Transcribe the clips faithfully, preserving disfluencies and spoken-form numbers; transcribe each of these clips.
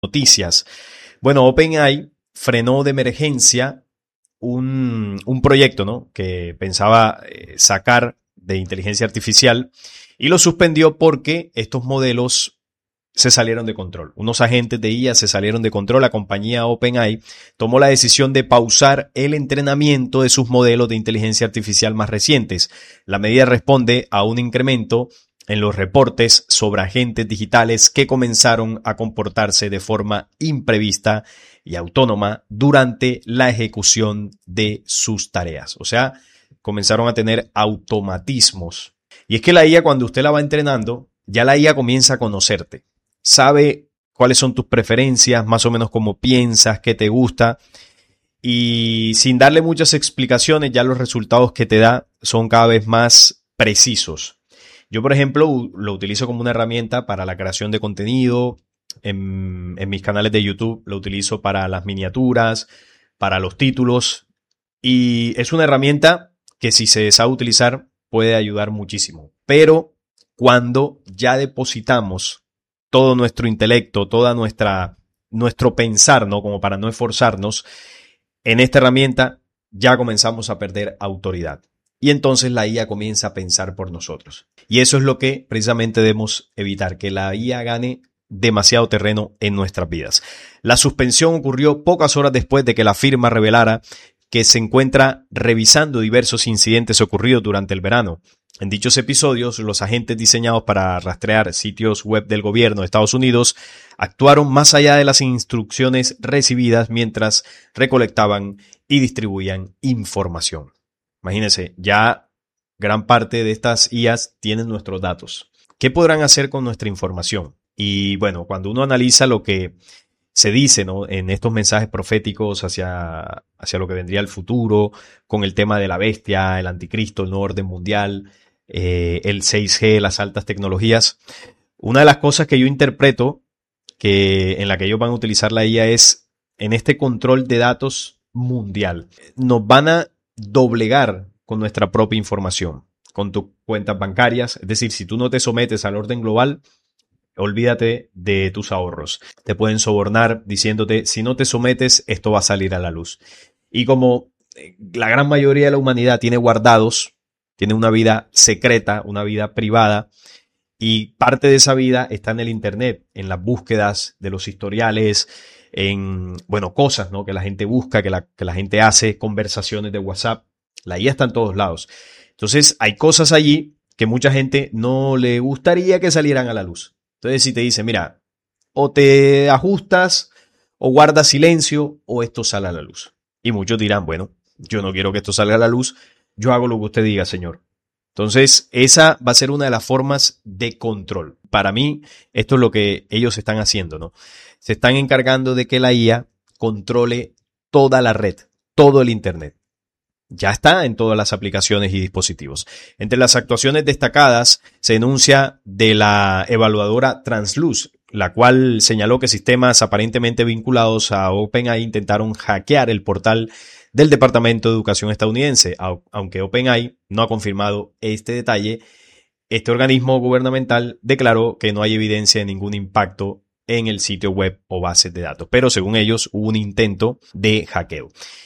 Noticias. Bueno, OpenAI frenó de emergencia un, un proyecto, ¿no?, que pensaba eh, sacar de inteligencia artificial y lo suspendió porque estos modelos se salieron de control. Unos agentes de I A se salieron de control. La compañía OpenAI tomó la decisión de pausar el entrenamiento de sus modelos de inteligencia artificial más recientes. La medida responde a un incremento en los reportes sobre agentes digitales que comenzaron a comportarse de forma imprevista y autónoma durante la ejecución de sus tareas. O sea, comenzaron a tener automatismos. Y es que la I A, cuando usted la va entrenando, ya la I A comienza a conocerte. Sabe cuáles son tus preferencias, más o menos cómo piensas, qué te gusta. Y sin darle muchas explicaciones, ya los resultados que te da son cada vez más precisos. Yo, por ejemplo, lo utilizo como una herramienta para la creación de contenido. En, en mis canales de YouTube lo utilizo para las miniaturas, para los títulos. Y es una herramienta que, si se sabe utilizar, puede ayudar muchísimo. Pero cuando ya depositamos todo nuestro intelecto, toda nuestra nuestro pensar, ¿no?, como para no esforzarnos en esta herramienta, ya comenzamos a perder autoridad. Y entonces la I A comienza a pensar por nosotros. Y eso es lo que precisamente debemos evitar, que la I A gane demasiado terreno en nuestras vidas. La suspensión ocurrió pocas horas después de que la firma revelara que se encuentra revisando diversos incidentes ocurridos durante el verano. En dichos episodios, los agentes diseñados para rastrear sitios web del gobierno de Estados Unidos actuaron más allá de las instrucciones recibidas mientras recolectaban y distribuían información. Imagínense, ya gran parte de estas I As tienen nuestros datos. ¿Qué podrán hacer con nuestra información? Y bueno, cuando uno analiza lo que se dice, ¿no?, en estos mensajes proféticos hacia, hacia lo que vendría el futuro, con el tema de la bestia, el anticristo, el nuevo orden mundial, eh, el seis G, las altas tecnologías, una de las cosas que yo interpreto que en la que ellos van a utilizar la I A es en este control de datos mundial. Nos van a doblegar con nuestra propia información, con tus cuentas bancarias. Es decir, si tú no te sometes al orden global, olvídate de tus ahorros. Te pueden sobornar diciéndote, si no te sometes, esto va a salir a la luz. Y como la gran mayoría de la humanidad tiene guardados, tiene una vida secreta, una vida privada, y parte de esa vida está en el internet, en las búsquedas de los historiales, en, bueno, cosas, ¿no?, que la gente busca, que la, que la gente hace, conversaciones de WhatsApp. La I A está en todos lados. Entonces, hay cosas allí que mucha gente no le gustaría que salieran a la luz. Entonces, si te dice, mira, o te ajustas, o guardas silencio, o esto sale a la luz. Y muchos dirán, bueno, yo no quiero que esto salga a la luz, yo hago lo que usted diga, señor. Entonces, esa va a ser una de las formas de control. Para mí, esto es lo que ellos están haciendo, ¿no? Se están encargando de que la I A controle toda la red, todo el internet. Ya está en todas las aplicaciones y dispositivos. Entre las actuaciones destacadas se denuncia de la evaluadora Transluz, la cual señaló que sistemas aparentemente vinculados a OpenAI intentaron hackear el portal del Departamento de Educación estadounidense. Aunque OpenAI no ha confirmado este detalle, este organismo gubernamental declaró que no hay evidencia de ningún impacto en el sitio web o bases de datos. Pero según ellos hubo un intento de hackeo.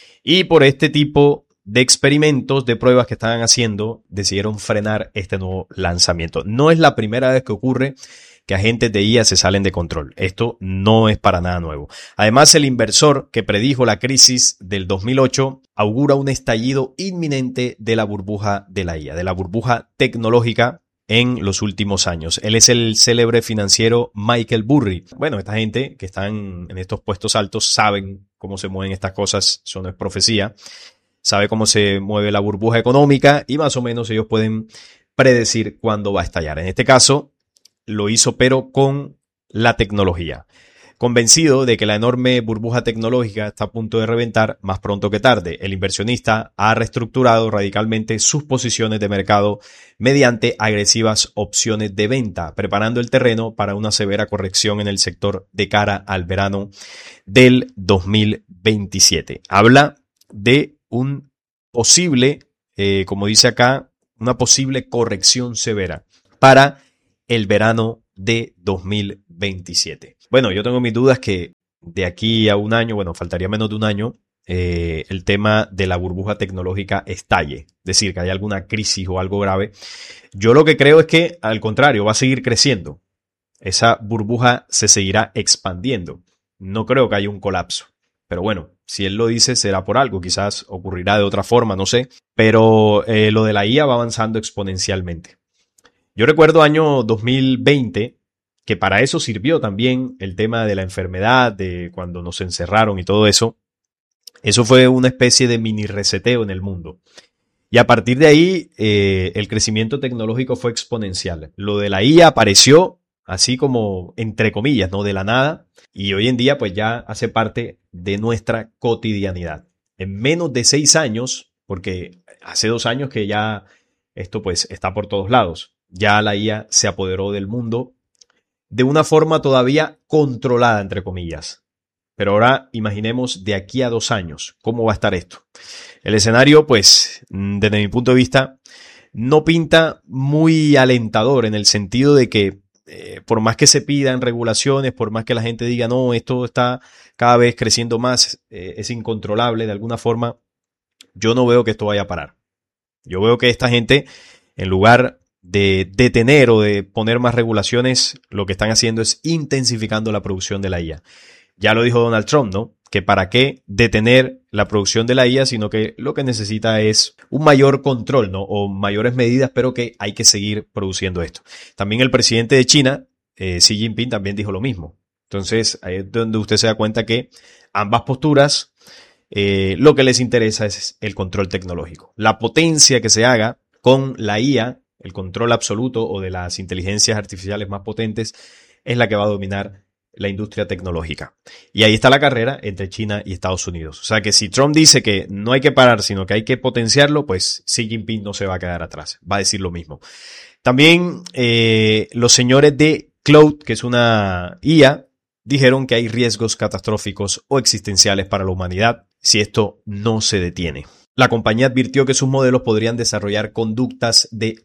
Y por este tipo de experimentos, de pruebas que estaban haciendo, decidieron frenar este nuevo lanzamiento. No es la primera vez que ocurre que agentes de I A se salen de control. Esto no es para nada nuevo. Además, el inversor que predijo la crisis del dos mil ocho augura un estallido inminente de la burbuja de la I A, de la burbuja tecnológica en los últimos años. Él es el célebre financiero Michael Burry. Bueno, esta gente que están en estos puestos altos saben cómo se mueven estas cosas, eso no es profecía. Sabe cómo se mueve la burbuja económica y más o menos ellos pueden predecir cuándo va a estallar. En este caso, lo hizo pero con la tecnología. Convencido de que la enorme burbuja tecnológica está a punto de reventar más pronto que tarde, el inversionista ha reestructurado radicalmente sus posiciones de mercado mediante agresivas opciones de venta, preparando el terreno para una severa corrección en el sector de cara al verano del dos mil veintisiete. Habla de un posible, eh, como dice acá, una posible corrección severa para el verano de dos mil veintisiete. Bueno, yo tengo mis dudas que de aquí a un año, bueno, faltaría menos de un año, eh, el tema de la burbuja tecnológica estalle. Es decir, que haya alguna crisis o algo grave. Yo lo que creo es que, al contrario, va a seguir creciendo. Esa burbuja se seguirá expandiendo. No creo que haya un colapso. Pero bueno, si él lo dice, será por algo. Quizás ocurrirá de otra forma, no sé. Pero eh, lo de la I A va avanzando exponencialmente. Yo recuerdo año dos mil veinte, que para eso sirvió también el tema de la enfermedad, de cuando nos encerraron y todo eso. Eso fue una especie de mini reseteo en el mundo. Y a partir de ahí, eh, el crecimiento tecnológico fue exponencial. Lo de la I A apareció así como entre comillas, ¿no? De la nada. Y hoy en día, pues ya hace parte de nuestra cotidianidad. En menos de seis años, porque hace dos años que ya esto pues está por todos lados. Ya la I A se apoderó del mundo de una forma todavía controlada, entre comillas. Pero ahora imaginemos de aquí a dos años, ¿cómo va a estar esto? El escenario, pues, desde mi punto de vista, no pinta muy alentador en el sentido de que eh, por más que se pidan regulaciones, por más que la gente diga, no, esto está cada vez creciendo más, eh, es incontrolable de alguna forma, yo no veo que esto vaya a parar. Yo veo que esta gente, en lugar de detener o de poner más regulaciones, lo que están haciendo es intensificando la producción de la I A. Ya lo dijo Donald Trump, ¿no? Que para qué detener la producción de la I A, sino que lo que necesita es un mayor control, ¿no? O mayores medidas, pero que hay que seguir produciendo esto. También el presidente de China, eh, Xi Jinping, también dijo lo mismo. Entonces, ahí es donde usted se da cuenta que ambas posturas, eh, lo que les interesa es el control tecnológico. La potencia que se haga con la I A, el control absoluto o de las inteligencias artificiales más potentes, es la que va a dominar la industria tecnológica. Y ahí está la carrera entre China y Estados Unidos. O sea que si Trump dice que no hay que parar, sino que hay que potenciarlo, pues Xi Jinping no se va a quedar atrás. Va a decir lo mismo. También eh, los señores de Cloud, que es una I A, dijeron que hay riesgos catastróficos o existenciales para la humanidad si esto no se detiene. La compañía advirtió que sus modelos podrían desarrollar conductas de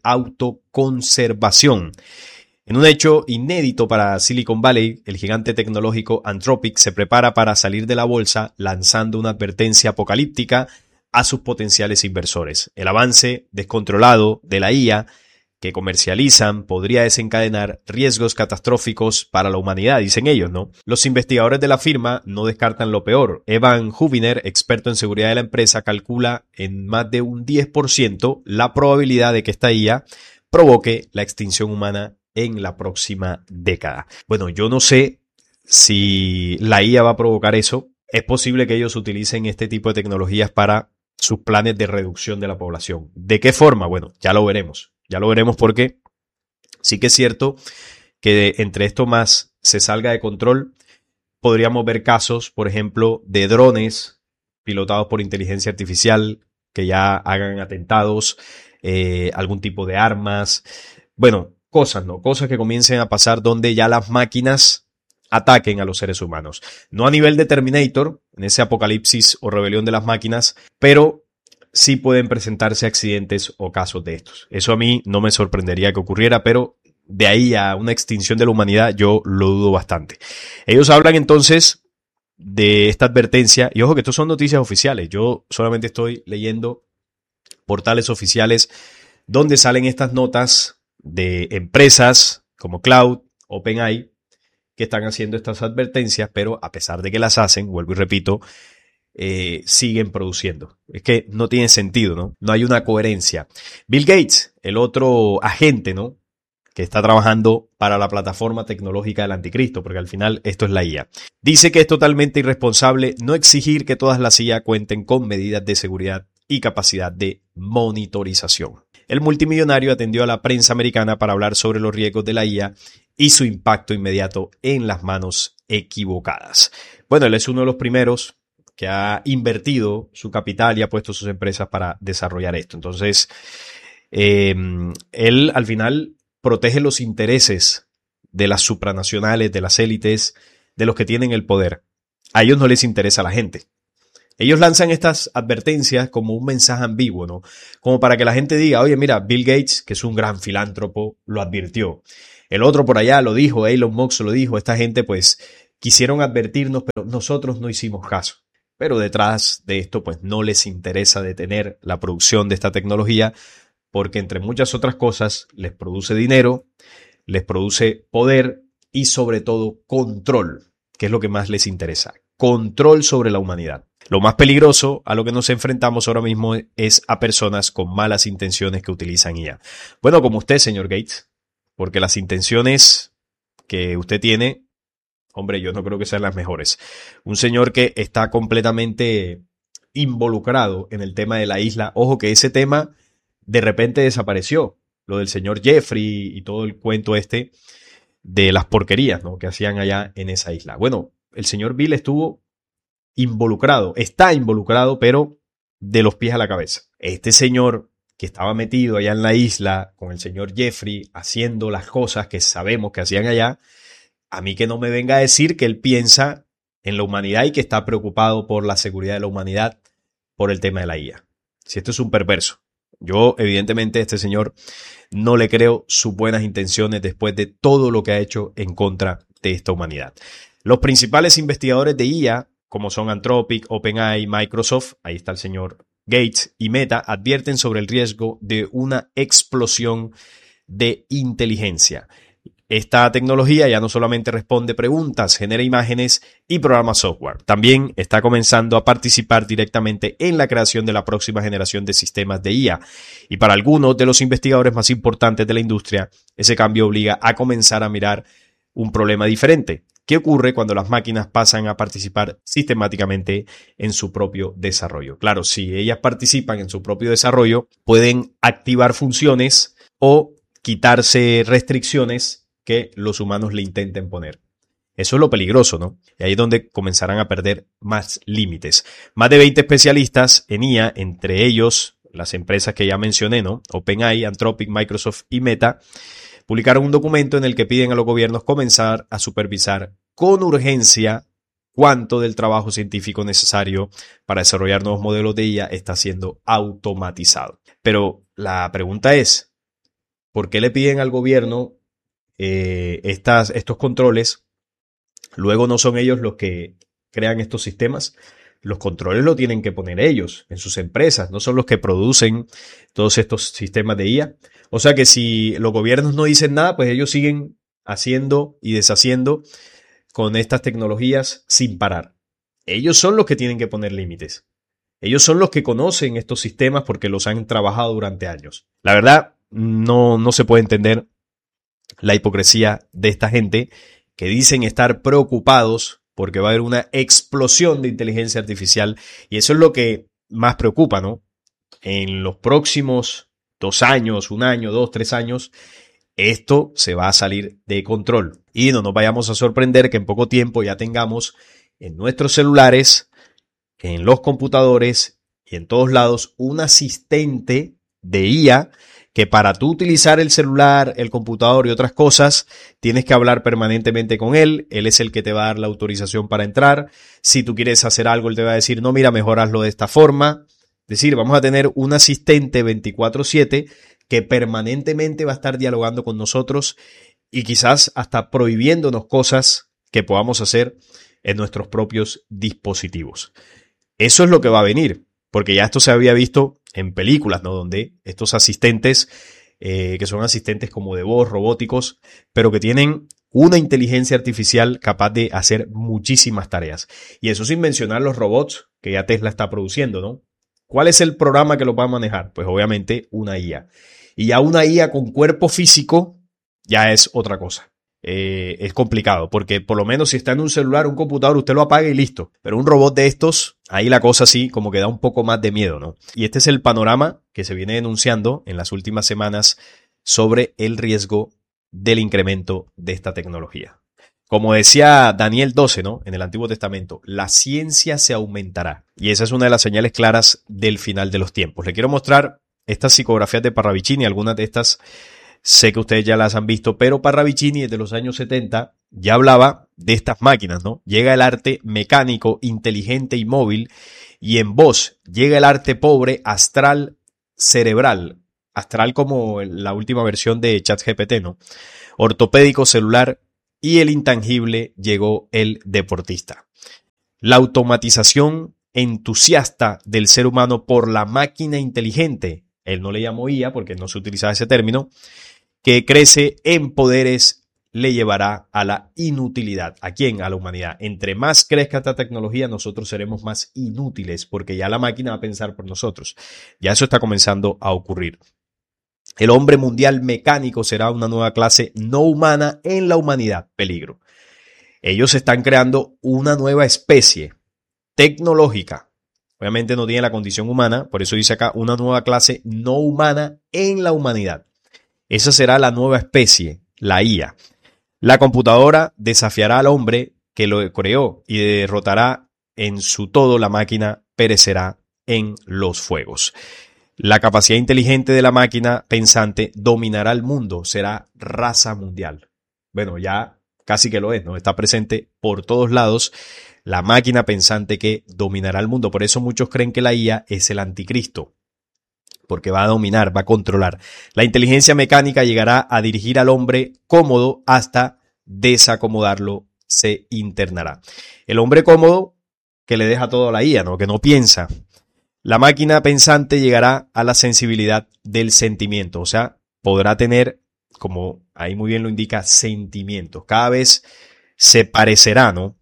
autoconservación. En un hecho inédito para Silicon Valley, el gigante tecnológico Anthropic se prepara para salir de la bolsa lanzando una advertencia apocalíptica a sus potenciales inversores. El avance descontrolado de la I A que comercializan podría desencadenar riesgos catastróficos para la humanidad, dicen ellos, ¿no? Los investigadores de la firma no descartan lo peor. Evan Hubiner, experto en seguridad de la empresa, calcula en más de un diez por ciento la probabilidad de que esta I A provoque la extinción humana en la próxima década. Bueno, yo no sé si la I A va a provocar eso. Es posible que ellos utilicen este tipo de tecnologías para sus planes de reducción de la población. ¿De qué forma? Bueno, ya lo veremos. Ya lo veremos porque sí que es cierto que entre esto más se salga de control, podríamos ver casos, por ejemplo, de drones pilotados por inteligencia artificial que ya hagan atentados, eh, algún tipo de armas. Bueno, cosas, ¿no? Cosas que comiencen a pasar donde ya las máquinas ataquen a los seres humanos. No a nivel de Terminator, en ese apocalipsis o rebelión de las máquinas, pero sí pueden presentarse accidentes o casos de estos. Eso a mí no me sorprendería que ocurriera, pero de ahí a una extinción de la humanidad yo lo dudo bastante. Ellos hablan entonces de esta advertencia, y ojo que estos son noticias oficiales, yo solamente estoy leyendo portales oficiales donde salen estas notas de empresas como Cloud, OpenAI, que están haciendo estas advertencias, pero a pesar de que las hacen, vuelvo y repito, eh, siguen produciendo. Es que no tiene sentido, ¿no? No hay una coherencia. Bill Gates, el otro agente, ¿no? Que está trabajando para la plataforma tecnológica del anticristo, porque al final esto es la I A. Dice que es totalmente irresponsable no exigir que todas las I A cuenten con medidas de seguridad y capacidad de monitorización. El multimillonario atendió a la prensa americana para hablar sobre los riesgos de la I A y su impacto inmediato en las manos equivocadas. Bueno, él es uno de los primeros que ha invertido su capital y ha puesto sus empresas para desarrollar esto. Entonces, eh, él al final protege los intereses de las supranacionales, de las élites, de los que tienen el poder. A ellos no les interesa la gente. Ellos lanzan estas advertencias como un mensaje ambiguo, ¿no? Como para que la gente diga, oye, mira, Bill Gates, que es un gran filántropo, lo advirtió. el otro por allá lo dijo, Elon Musk lo dijo, esta gente pues quisieron advertirnos, pero nosotros no hicimos caso. Pero detrás de esto pues no les interesa detener la producción de esta tecnología porque entre muchas otras cosas les produce dinero, les produce poder y sobre todo control, que es lo que más les interesa. Control sobre la humanidad. Lo más peligroso a lo que nos enfrentamos ahora mismo es a personas con malas intenciones que utilizan I A. Bueno, como usted, señor Gates, porque las intenciones que usted tiene, hombre, yo no creo que sean las mejores. Un señor que está completamente involucrado en el tema de la isla. Ojo que ese tema de repente desapareció. Lo del señor Jeffrey y todo el cuento este de las porquerías, ¿no?, que hacían allá en esa isla. Bueno, el señor Bill estuvo involucrado, está involucrado, pero de los pies a la cabeza. Este señor que estaba metido allá en la isla con el señor Jeffrey haciendo las cosas que sabemos que hacían allá, a mí que no me venga a decir que él piensa en la humanidad y que está preocupado por la seguridad de la humanidad por el tema de la I A. Si esto es un perverso. Yo, evidentemente, a este señor no le creo sus buenas intenciones después de todo lo que ha hecho en contra de esta humanidad. Los principales investigadores de I A, como son Anthropic, OpenAI, Microsoft, ahí está el señor Gates, y Meta, advierten sobre el riesgo de una explosión de inteligencia. Esta tecnología ya no solamente responde preguntas, genera imágenes y programa software. También está comenzando a participar directamente en la creación de la próxima generación de sistemas de I A. Y para algunos de los investigadores más importantes de la industria, ese cambio obliga a comenzar a mirar un problema diferente. ¿Qué ocurre cuando las máquinas pasan a participar sistemáticamente en su propio desarrollo? Claro, si ellas participan en su propio desarrollo, pueden activar funciones o quitarse restricciones que los humanos le intenten poner. Eso es lo peligroso, ¿no? Y ahí es donde comenzarán a perder más límites. Más de veinte especialistas en I A, entre ellos las empresas que ya mencioné, ¿no?, OpenAI, Anthropic, Microsoft y Meta, publicaron un documento en el que piden a los gobiernos comenzar a supervisar con urgencia cuánto del trabajo científico necesario para desarrollar nuevos modelos de I A está siendo automatizado. Pero la pregunta es, ¿por qué le piden al gobierno eh, estas, estos controles? Luego no son ellos los que crean estos sistemas. Los controles lo tienen que poner ellos en sus empresas, no son los que producen todos estos sistemas de I A. O sea que si los gobiernos no dicen nada, pues ellos siguen haciendo y deshaciendo con estas tecnologías sin parar. Ellos son los que tienen que poner límites. Ellos son los que conocen estos sistemas porque los han trabajado durante años. La verdad, no, no se puede entender la hipocresía de esta gente que dicen estar preocupados porque va a haber una explosión de inteligencia artificial y eso es lo que más preocupa, ¿no? En los próximos dos años, un año, dos, tres años, esto se va a salir de control y no nos vayamos a sorprender que en poco tiempo ya tengamos en nuestros celulares, en los computadores y en todos lados un asistente de I A que para tú utilizar el celular, el computador y otras cosas, tienes que hablar permanentemente con él. Él es el que te va a dar la autorización para entrar. Si tú quieres hacer algo, él te va a decir, no, mira, mejor hazlo de esta forma. Es decir, vamos a tener un asistente veinticuatro siete que permanentemente va a estar dialogando con nosotros y quizás hasta prohibiéndonos cosas que podamos hacer en nuestros propios dispositivos. Eso es lo que va a venir, porque ya esto se había visto en películas, ¿no?, donde estos asistentes, eh, que son asistentes como de voz, robóticos, pero que tienen una inteligencia artificial capaz de hacer muchísimas tareas. Y eso sin mencionar los robots que ya Tesla está produciendo, ¿no? ¿Cuál es el programa que los va a manejar? Pues obviamente una I A. Y ya una I A con cuerpo físico ya es otra cosa. Eh, es complicado, porque por lo menos si está en un celular, un computador, usted lo apaga y listo. Pero un robot de estos, ahí la cosa sí como que da un poco más de miedo, ¿no? Y este es el panorama que se viene denunciando en las últimas semanas sobre el riesgo del incremento de esta tecnología. Como decía Daniel doce, ¿no?, en el Antiguo Testamento, la ciencia se aumentará. Y esa es una de las señales claras del final de los tiempos. Le quiero mostrar estas psicografías de Parravicini, algunas de estas sé que ustedes ya las han visto, pero Parravicini desde los años setenta ya hablaba de estas máquinas, ¿no? Llega el arte mecánico, inteligente y móvil, y en voz llega el arte pobre, astral, cerebral. astral como la última versión de ChatGPT, ¿no? Ortopédico, celular y el intangible llegó el deportista. La automatización entusiasta del ser humano por la máquina inteligente, él no le llamó I A porque no se utilizaba ese término, que crece en poderes le llevará a la inutilidad. ¿A quién? A la humanidad. Entre más crezca esta tecnología, nosotros seremos más inútiles porque ya la máquina va a pensar por nosotros. Ya eso está comenzando a ocurrir. El hombre mundial mecánico será una nueva clase no humana en la humanidad. Peligro. Ellos están creando una nueva especie tecnológica. Obviamente no tiene la condición humana, por eso dice acá una nueva clase no humana en la humanidad. Esa será la nueva especie, la I A. La computadora desafiará al hombre que lo creó y derrotará en su todo. La máquina perecerá en los fuegos. La capacidad inteligente de la máquina pensante dominará el mundo, será raza mundial. Bueno, ya casi que lo es, ¿no? Está presente por todos lados la máquina pensante que dominará el mundo. Por eso muchos creen que la I A es el anticristo, porque va a dominar, va a controlar. La inteligencia mecánica llegará a dirigir al hombre cómodo hasta desacomodarlo, se internará. El hombre cómodo que le deja todo a la I A, ¿no? Que no piensa. La máquina pensante llegará a la sensibilidad del sentimiento, o sea, podrá tener, como ahí muy bien lo indica, sentimientos. Cada vez se parecerá, ¿no?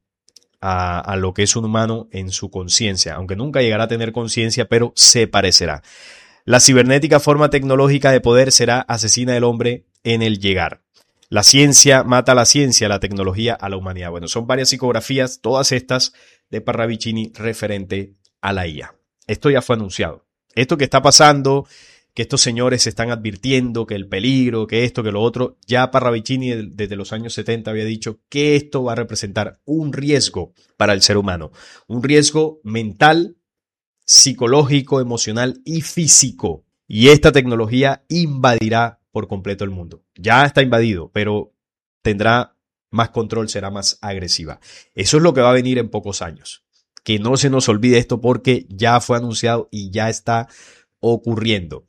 A, a lo que es un humano en su conciencia, aunque nunca llegará a tener conciencia, pero se parecerá. La cibernética forma tecnológica de poder será asesina del hombre en el llegar. La ciencia mata a la ciencia, la tecnología a la humanidad. Bueno, son varias psicografías, todas estas de Parravicini referente a la I A. Esto ya fue anunciado. Esto que está pasando, que estos señores se están advirtiendo, que el peligro, que esto, que lo otro, ya Parravicini desde los años setenta había dicho que esto va a representar un riesgo para el ser humano. Un riesgo mental, psicológico, emocional y físico. Y esta tecnología invadirá por completo el mundo. Ya está invadido, pero tendrá más control, será más agresiva. Eso es lo que va a venir en pocos años. Que no se nos olvide esto porque ya fue anunciado y ya está ocurriendo.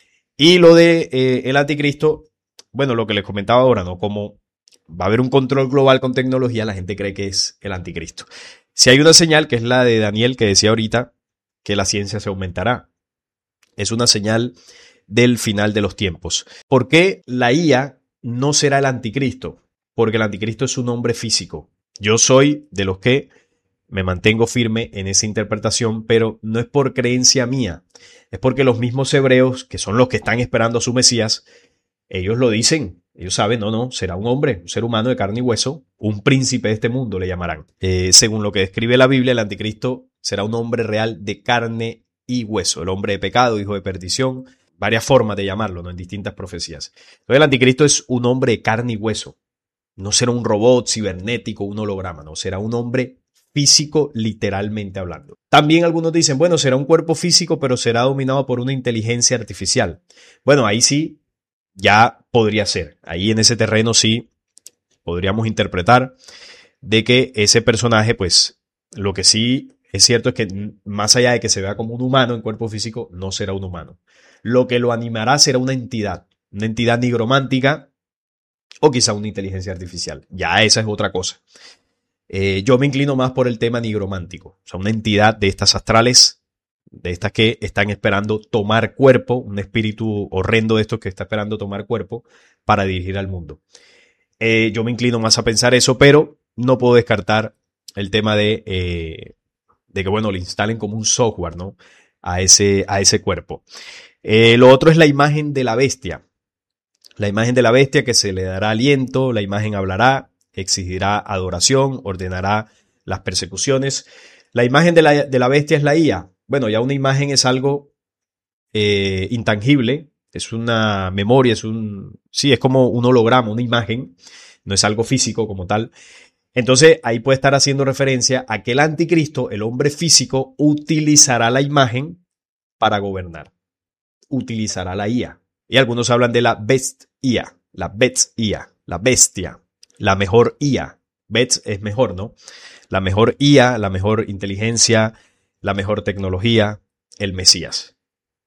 Y lo de eh, el anticristo, bueno, lo que les comentaba ahora, ¿no? Como va a haber un control global con tecnología, la gente cree que es el anticristo. Si hay una señal, que es la de Daniel que decía ahorita, que la ciencia se aumentará. Es una señal del final de los tiempos. ¿Por qué la I A no será el anticristo? Porque el anticristo es un hombre físico. Yo soy de los que me mantengo firme en esa interpretación, pero no es por creencia mía. Es porque los mismos hebreos, que son los que están esperando a su Mesías, ellos lo dicen. Ellos saben, no, no, será un hombre, un ser humano de carne y hueso, un príncipe de este mundo le llamarán. Eh, según lo que describe la Biblia, el anticristo será un hombre real de carne y hueso. El hombre de pecado, hijo de perdición, varias formas de llamarlo, ¿no? En distintas profecías. Entonces el anticristo es un hombre de carne y hueso. No será un robot cibernético, un holograma, no, será un hombre físico literalmente hablando. También algunos dicen, bueno, será un cuerpo físico, pero será dominado por una inteligencia artificial. Bueno, ahí sí, ya podría ser. Ahí en ese terreno sí podríamos interpretar de que ese personaje, pues, lo que sí es cierto es que más allá de que se vea como un humano en cuerpo físico, no será un humano. Lo que lo animará será una entidad, una entidad nigromántica o quizá una inteligencia artificial. Ya esa es otra cosa. Eh, yo me inclino más por el tema nigromántico, o sea, una entidad de estas astrales, de estas que están esperando tomar cuerpo, un espíritu horrendo de estos que está esperando tomar cuerpo para dirigir al mundo. Eh, yo me inclino más a pensar eso, pero no puedo descartar el tema de, eh, de que, bueno, le instalen como un software, ¿no? A ese, a ese cuerpo. Eh, lo otro es la imagen de la bestia. La imagen de la bestia que se le dará aliento, la imagen hablará, exigirá adoración, ordenará las persecuciones. La imagen de la, de la bestia es la I A. Bueno, ya una imagen es algo eh, intangible, es una memoria, es un, sí, es como un holograma, una imagen, no es algo físico como tal. Entonces ahí puede estar haciendo referencia a que el anticristo, el hombre físico, utilizará la imagen para gobernar. Utilizará la I A. Y algunos hablan de la best I A, la best I A, la bestia, la mejor I A. Best es mejor, ¿no? La mejor I A, la mejor inteligencia, la mejor tecnología, el Mesías.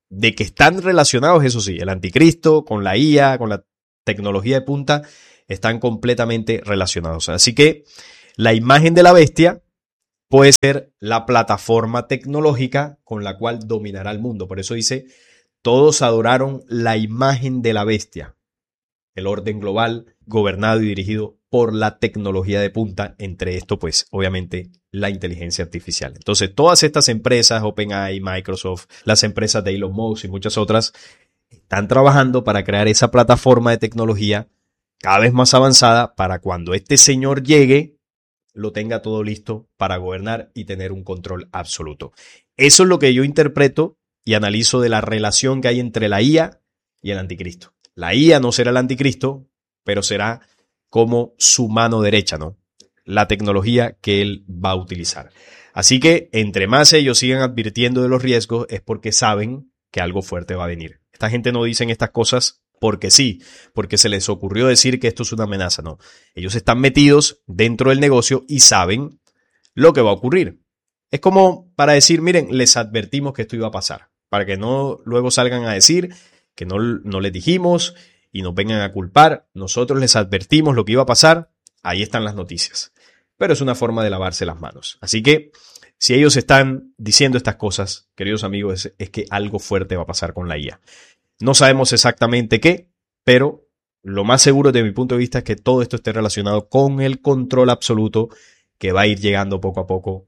De que están relacionados, eso sí, el anticristo con la I A, con la tecnología de punta, están completamente relacionados. Así que la imagen de la bestia puede ser la plataforma tecnológica con la cual dominará el mundo. Por eso dice, todos adoraron la imagen de la bestia. El orden global gobernado y dirigido por la tecnología de punta, entre esto pues obviamente la inteligencia artificial. Entonces todas estas empresas, OpenAI, Microsoft, las empresas de Elon Musk y muchas otras, están trabajando para crear esa plataforma de tecnología cada vez más avanzada para cuando este señor llegue, lo tenga todo listo para gobernar y tener un control absoluto. Eso es lo que yo interpreto y analizo de la relación que hay entre la I A y el anticristo. La I A no será el anticristo, pero será como su mano derecha, ¿no? La tecnología que él va a utilizar. Así que entre más ellos sigan advirtiendo de los riesgos es porque saben que algo fuerte va a venir. Esta gente no dicen estas cosas porque sí, porque se les ocurrió decir que esto es una amenaza, no. Ellos están metidos dentro del negocio y saben lo que va a ocurrir. Es como para decir, miren, les advertimos que esto iba a pasar, para que no luego salgan a decir que no, no les dijimos y nos vengan a culpar. Nosotros les advertimos lo que iba a pasar, ahí están las noticias. Pero es una forma de lavarse las manos. Así que si ellos están diciendo estas cosas, queridos amigos, es, es que algo fuerte va a pasar con la I A. No sabemos exactamente qué, pero lo más seguro desde mi punto de vista es que todo esto esté relacionado con el control absoluto que va a ir llegando poco a poco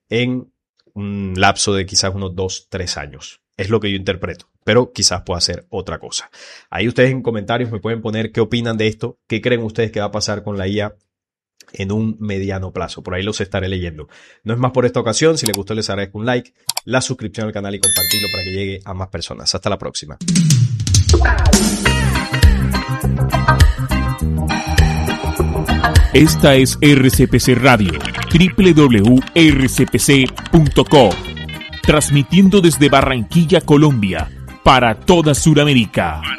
en un lapso de quizás unos dos, tres años. Es lo que yo interpreto, pero quizás pueda ser otra cosa. Ahí ustedes en comentarios me pueden poner qué opinan de esto, qué creen ustedes que va a pasar con la I A en un mediano plazo. Por ahí los estaré leyendo. No es más por esta ocasión. Si les gustó les agradezco un like, la suscripción al canal y compartirlo para que llegue a más personas. Hasta la próxima. Esta es R C P C Radio, doble u doble u doble u punto r c p c punto com, transmitiendo desde Barranquilla, Colombia, para toda Sudamérica.